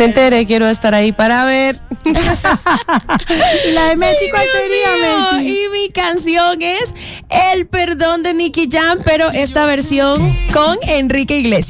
entere, quiero estar ahí para ver. ¿Y la de Messi cuál sería, Messi? Y mi canción es El Perdón de Nicky Jam, pero esta versión con Enrique Iglesias.